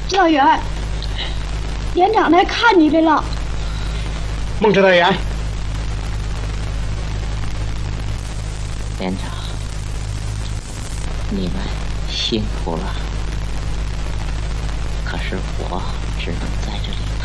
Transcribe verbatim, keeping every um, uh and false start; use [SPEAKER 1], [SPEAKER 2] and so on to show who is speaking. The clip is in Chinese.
[SPEAKER 1] 老袁，连长来看你来了。
[SPEAKER 2] 孟指导员，
[SPEAKER 3] 连长，你们辛苦了。可是我只能在这里